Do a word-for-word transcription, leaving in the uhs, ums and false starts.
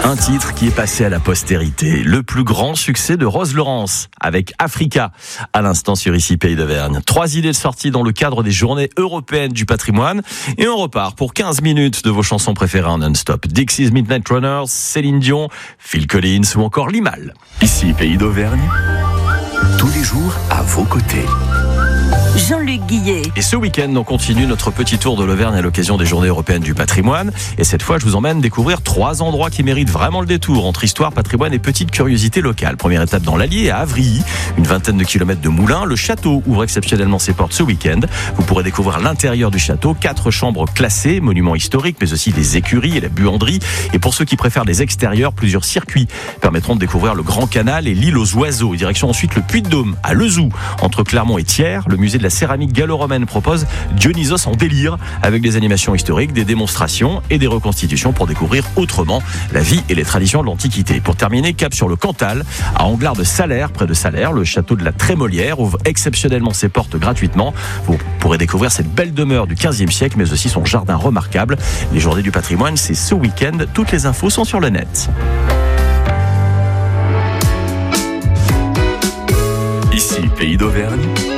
Un titre qui est passé à la postérité. Le plus grand succès de Rose Laurence avec Africa. À l'instant sur Ici Pays d'Auvergne. Trois idées de sortie dans le cadre des journées européennes du patrimoine. Et on repart pour quinze minutes de vos chansons préférées en non-stop. Dixie's Midnight Runners, Céline Dion, Phil Collins ou encore Limal. Ici Pays d'Auvergne. Tous les jours à vos côtés. Jean-Luc Guillet. Et ce week-end, on continue notre petit tour de l'Auvergne à l'occasion des Journées européennes du patrimoine. Et cette fois, je vous emmène découvrir trois endroits qui méritent vraiment le détour entre histoire, patrimoine et petite curiosité locale. Première étape dans l'Allier, à Avrilly, une vingtaine de kilomètres de Moulins. Le château ouvre exceptionnellement ses portes ce week-end. Vous pourrez découvrir l'intérieur du château, quatre chambres classées, monuments historiques, mais aussi des écuries et la buanderie. Et pour ceux qui préfèrent les extérieurs, plusieurs circuits permettront de découvrir le Grand Canal et l'île aux oiseaux. Direction ensuite le Puy-de-Dôme, à Lezoux, entre Clermont et Thiers. Le musée de la céramique gallo-romaine propose Dionysos en délire, avec des animations historiques, des démonstrations et des reconstitutions pour découvrir autrement la vie et les traditions de l'Antiquité. Pour terminer, cap sur le Cantal, à Anglars de Salers, près de Salers, le château de la Trémolière ouvre exceptionnellement ses portes gratuitement. Vous pourrez découvrir cette belle demeure du quinzième siècle, mais aussi son jardin remarquable. Les Journées du patrimoine, c'est ce week-end. Toutes les infos sont sur le net. Ici, Pays d'Auvergne.